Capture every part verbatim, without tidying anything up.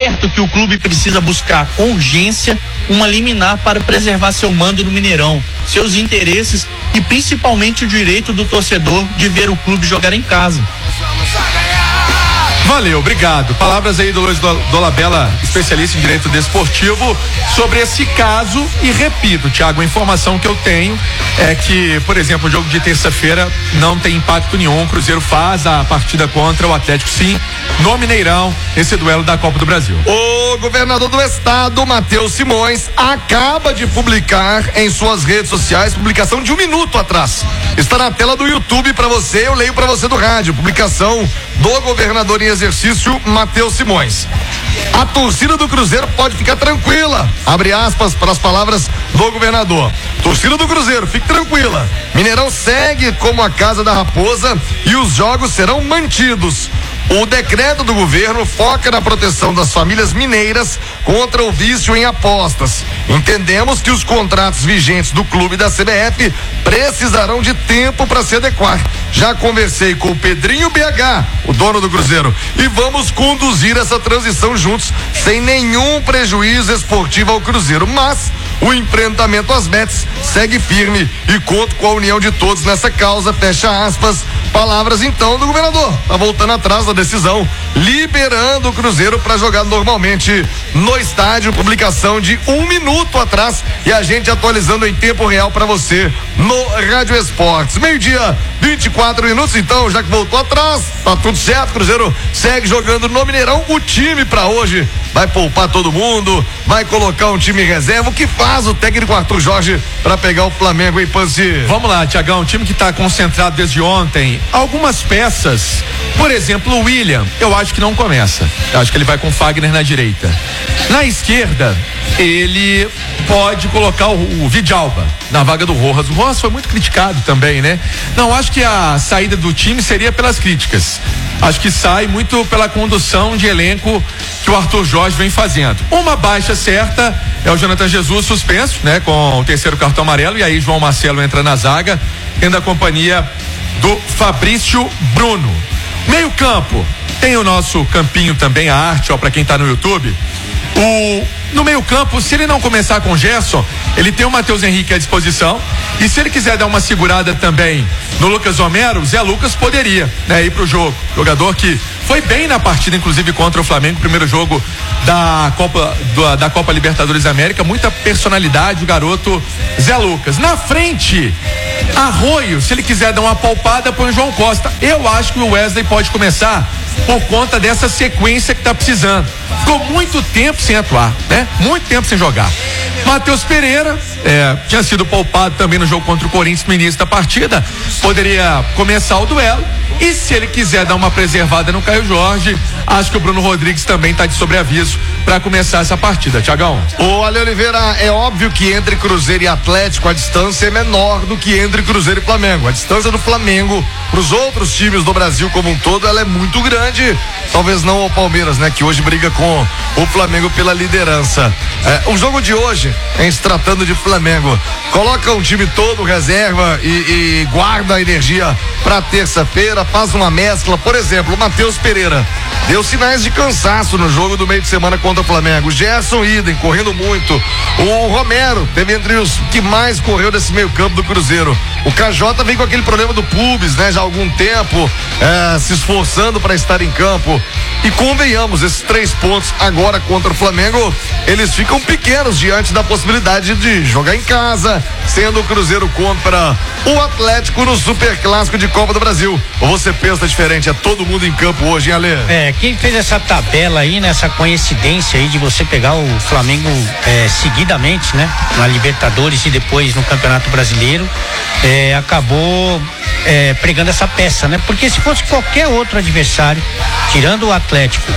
certo que o clube precisa buscar com urgência uma liminar para preservar seu mando no Mineirão, seus interesses e principalmente o direito do torcedor de ver o clube jogar em casa. Valeu, obrigado. Palavras aí do Luiz Dolabella, especialista em direito desportivo, sobre esse caso. E repito, Thiago, a informação que eu tenho é que, por exemplo, o jogo de terça-feira não tem impacto nenhum. O Cruzeiro faz a partida contra o Atlético, sim, no Mineirão, esse duelo da Copa do Brasil. O governador do estado, Matheus Simões, acaba de publicar em suas redes sociais, publicação de um minuto atrás. Está na tela do YouTube para você, eu leio para você do rádio. Publicação do governador em exercício, Matheus Simões. A torcida do Cruzeiro pode ficar tranquila, abre aspas para as palavras do governador. Torcida do Cruzeiro, fique tranquila. Mineirão segue como a Casa da Raposa e os jogos serão mantidos. O decreto do governo foca na proteção das famílias mineiras contra o vício em apostas. Entendemos que os contratos vigentes do clube e da C B F precisarão de tempo para se adequar. Já conversei com o Pedrinho B H, o dono do Cruzeiro, e vamos conduzir essa transição juntos, sem nenhum prejuízo esportivo ao Cruzeiro. Mas o enfrentamento às bets segue firme e conto com a união de todos nessa causa, fecha aspas. Palavras então do governador, tá voltando atrás da decisão, liberando o Cruzeiro para jogar normalmente no estádio. Publicação de um minuto atrás e a gente atualizando em tempo real para você no Rádio Esportes. Meio-dia, vinte e quatro minutos, então, já que voltou atrás, tá tudo certo. Cruzeiro segue jogando no Mineirão. O time para hoje vai poupar todo mundo, vai colocar um time reserva. O que faz o técnico Arthur Jorge para pegar o Flamengo em Panci? Vamos lá, Tiagão, um time que está concentrado desde ontem. Algumas peças, por exemplo, o William, eu acho que não começa. Eu acho que ele vai com o Fagner na direita. Na esquerda, ele pode colocar o, o Vidalba na vaga do Rojas. O Rojas foi muito criticado também, né? Não, acho que a saída do time seria pelas críticas. Acho que sai muito pela condução de elenco que o Arthur Jorge vem fazendo. Uma baixa certa é o Jonathan Jesus suspenso, né? Com o terceiro cartão amarelo, e aí João Marcelo entra na zaga, tendo a companhia do Fabrício Bruno. Meio campo, tem o nosso campinho também, a arte, ó, pra quem tá no YouTube. O, no meio campo, se ele não começar com o Gerson, ele tem o Matheus Henrique à disposição, e se ele quiser dar uma segurada também no Lucas Romero, Zé Lucas poderia, né, ir pro jogo. Jogador que foi bem na partida, inclusive contra o Flamengo, primeiro jogo da Copa, do, da Copa Libertadores América, muita personalidade o garoto Zé Lucas. Na frente, Arroio, se ele quiser dar uma palpada, põe o João Costa. Eu acho que o Wesley pode começar por conta dessa sequência que tá precisando. Ficou muito tempo sem atuar, né? Muito tempo sem jogar. Matheus Pereira, é, tinha sido poupado também no jogo contra o Corinthians no início da partida, poderia começar o duelo. E se ele quiser dar uma preservada no Caio Jorge, acho que o Bruno Rodrigues também está de sobreaviso para começar essa partida, Tiagão. Ô, Ale Oliveira, é óbvio que entre Cruzeiro e Atlético a distância é menor do que entre Cruzeiro e Flamengo. A distância do Flamengo para os outros times do Brasil como um todo, ela é muito grande. Talvez não o Palmeiras, né? Que hoje briga com o Flamengo pela liderança. É, o jogo de hoje, em se tratando de Flamengo, coloca um time todo reserva e, e guarda a energia para terça-feira, faz uma mescla. Por exemplo, o Matheus Pereira deu sinais de cansaço no jogo do meio de semana contra o Flamengo. O Gerson idem, correndo muito. O Romero teve entre os que mais correu desse meio campo do Cruzeiro. O K J vem com aquele problema do pubis, né? Já há algum tempo, é, se esforçando para estar em campo. E convenhamos, esses três pontos agora contra o Flamengo, eles ficam pequenos diante da possibilidade de jogar em casa, sendo o Cruzeiro contra o Atlético no Superclássico de Copa do Brasil. Ou você pensa diferente? É todo mundo em campo hoje, hein, Ale? É, quem fez essa tabela aí, nessa coincidência aí de você pegar o Flamengo é, seguidamente, né? Na Libertadores e depois no Campeonato Brasileiro, é, acabou é, pregando essa peça, né? Porque se fosse qualquer outro adversário, tirando o Atlético,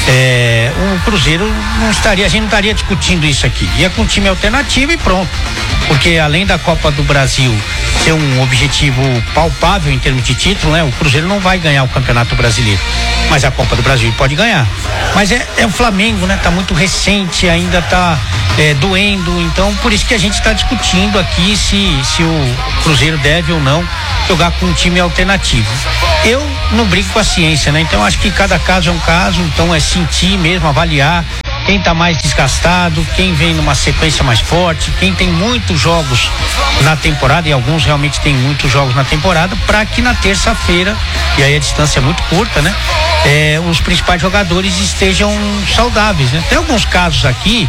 é, o Cruzeiro não estaria, a gente não estaria discutindo isso aqui. Ia com um time alternativo e pronto. Porque além da Copa do Brasil ser um objetivo palpável em termos de título, né? O Cruzeiro não vai ganhar o Campeonato Brasileiro, mas a Copa do Brasil pode ganhar. Mas é, é o Flamengo, né? Tá muito recente, ainda tá é, doendo, então por isso que a gente está discutindo aqui se, se o Cruzeiro deve ou não jogar com um time alternativo. Eu não brinco com a ciência, né? Então acho que cada caso é um caso, então é sentir mesmo, avaliar quem tá mais desgastado, quem vem numa sequência mais forte, quem tem muitos jogos na temporada, e alguns realmente tem muitos jogos na temporada, para que na terça-feira, e aí a distância é muito curta, né? É, os principais jogadores estejam saudáveis, né? Tem alguns casos aqui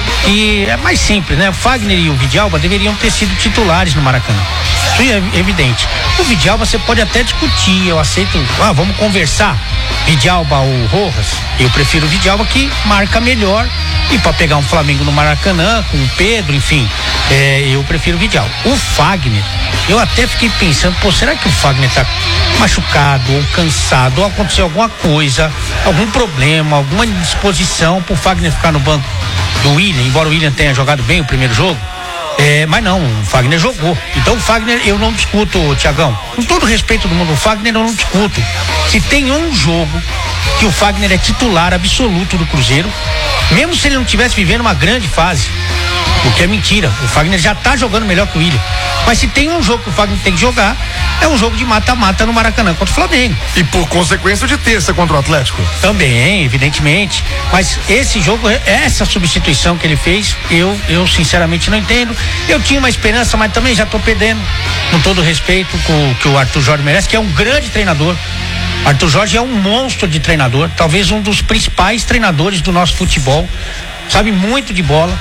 que é mais simples, né? O Fagner e o Vidalba deveriam ter sido titulares no Maracanã. Isso é evidente. O Vidalba você pode até discutir, eu aceito, ah, vamos conversar. Vidalba ou Rojas, eu prefiro o Vidalba, que marca melhor, e para pegar um Flamengo no Maracanã com o Pedro, enfim, é, eu prefiro o Vidalba. O Fagner, eu até fiquei pensando, pô, será que o Fagner tá machucado ou cansado, ou aconteceu alguma coisa, algum problema, alguma indisposição pro Fagner ficar no banco do William, embora o William tenha jogado bem o primeiro jogo? É, mas não, o Fagner jogou. Então o Fagner eu não discuto, Tiagão. Com todo respeito do mundo, o Fagner eu não discuto. Se tem um jogo que o Fagner é titular absoluto do Cruzeiro, mesmo se ele não estivesse vivendo uma grande fase, o que é mentira, o Fagner já tá jogando melhor que o William. Mas se tem um jogo que o Fagner tem que jogar, é um jogo de mata-mata no Maracanã contra o Flamengo. E por consequência de terça contra o Atlético. Também, evidentemente. Mas esse jogo, essa substituição que ele fez, eu, eu sinceramente não entendo. Eu tinha uma esperança, mas também já tô perdendo, com todo respeito com o que o Arthur Jorge merece, que é um grande treinador. Arthur Jorge é um monstro de treinador, talvez um dos principais treinadores do nosso futebol, sabe muito de bola.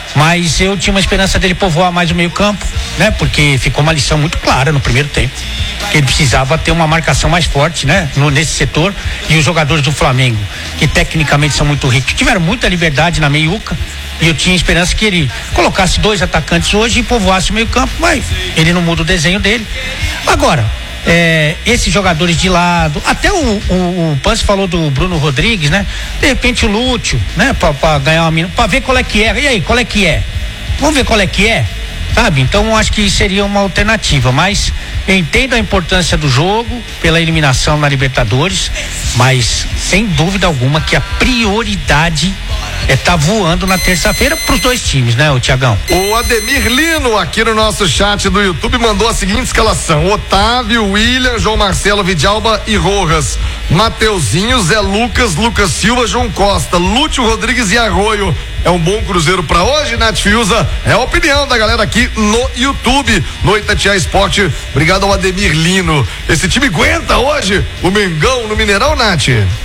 Mas eu tinha uma esperança dele povoar mais o meio campo, né? Porque ficou uma lição muito clara no primeiro tempo, que ele precisava ter uma marcação mais forte, né? No, nesse setor, e os jogadores do Flamengo, que tecnicamente são muito ricos, tiveram muita liberdade na meiuca, e eu tinha esperança que ele colocasse dois atacantes hoje e povoasse o meio campo, mas ele não muda o desenho dele. Agora, É, esses jogadores de lado, até o, o, o Pance falou do Bruno Rodrigues, né? De repente o Lúcio, né? Pra, pra ganhar uma mina, pra ver qual é que é. E aí, qual é que é? Vamos ver qual é que é, sabe? Então acho que seria uma alternativa, mas eu entendo a importância do jogo pela eliminação na Libertadores, mas sem dúvida alguma que a prioridade é tá voando na terça-feira pros dois times, né, o Tiagão? O Ademir Lino, aqui no nosso chat do YouTube, mandou a seguinte escalação: Otávio, William, João Marcelo, Vidalba e Rojas, Mateuzinho, Zé Lucas, Lucas Silva, João Costa, Lúcio Rodrigues e Arroio. É um bom Cruzeiro pra hoje, Nath Fiuza? É a opinião da galera aqui no YouTube, no Itatiaia Esporte. Obrigado ao Ademir Lino. Esse time aguenta hoje o Mengão no Mineirão, Nath?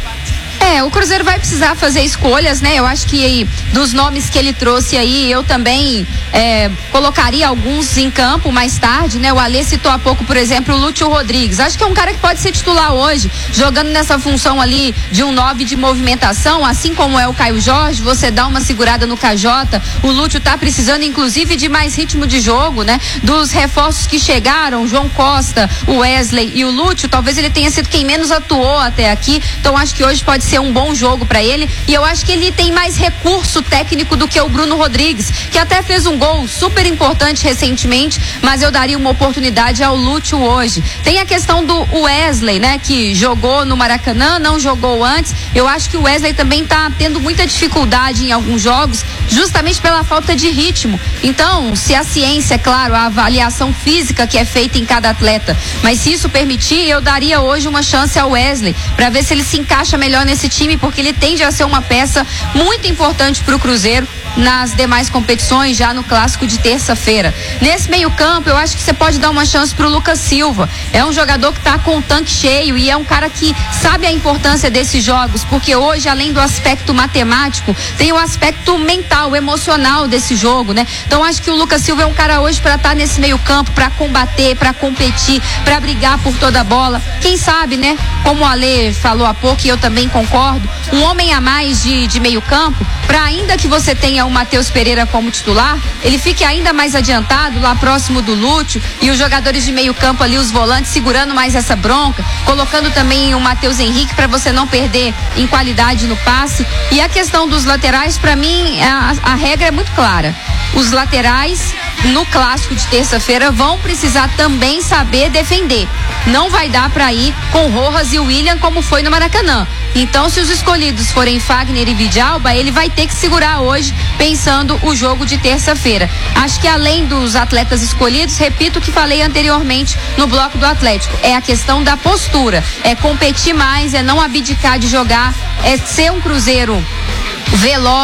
É, o Cruzeiro vai precisar fazer escolhas, né? Eu acho que aí, dos nomes que ele trouxe aí, eu também é, colocaria alguns em campo mais tarde, né? O Alê citou há pouco, por exemplo, o Lúcio Rodrigues. Acho que é um cara que pode ser titular hoje, jogando nessa função ali de um nove de movimentação, assim como é o Caio Jorge. Você dá uma segurada no K J. O Lúcio tá precisando, inclusive, de mais ritmo de jogo, né? Dos reforços que chegaram, João Costa, o Wesley e o Lúcio, talvez ele tenha sido quem menos atuou até aqui. Então acho que hoje pode ser um bom jogo para ele, e eu acho que ele tem mais recurso técnico do que o Bruno Rodrigues, que até fez um gol super importante recentemente, mas eu daria uma oportunidade ao Lúcio hoje. Tem a questão do Wesley, né, que jogou no Maracanã, não jogou antes. Eu acho que o Wesley também tá tendo muita dificuldade em alguns jogos, justamente pela falta de ritmo. Então, se a ciência, é claro, a avaliação física que é feita em cada atleta, mas se isso permitir, eu daria hoje uma chance ao Wesley, para ver se ele se encaixa melhor nesse time, porque ele tende a ser uma peça muito importante para o Cruzeiro nas demais competições, já no clássico de terça-feira. Nesse meio campo, eu acho que você pode dar uma chance pro Lucas Silva. É um jogador que tá com o tanque cheio e é um cara que sabe a importância desses jogos, porque hoje, além do aspecto matemático, tem o aspecto mental, emocional desse jogo, né? Então acho que o Lucas Silva é um cara hoje para estar tá nesse meio campo, para combater, para competir, para brigar por toda a bola. Quem sabe, né? Como o Alê falou há pouco, e eu também concordo, um homem a mais de, de meio campo, para ainda que você tenha o Matheus Pereira como titular, ele fique ainda mais adiantado, lá próximo do Lúcio, e os jogadores de meio campo ali, os volantes, segurando mais essa bronca, colocando também o Matheus Henrique para você não perder em qualidade no passe. E a questão dos laterais, para mim, a, a regra é muito clara. Os laterais no clássico de terça-feira vão precisar também saber defender. Não vai dar para ir com Rojas e William como foi no Maracanã. Então, se os escolhidos forem Fagner e Vidalba, ele vai ter que segurar hoje, pensando o jogo de terça-feira. Acho que além dos atletas escolhidos, repito o que falei anteriormente no bloco do Atlético, é a questão da postura, é competir mais, é não abdicar de jogar, é ser um Cruzeiro veloz,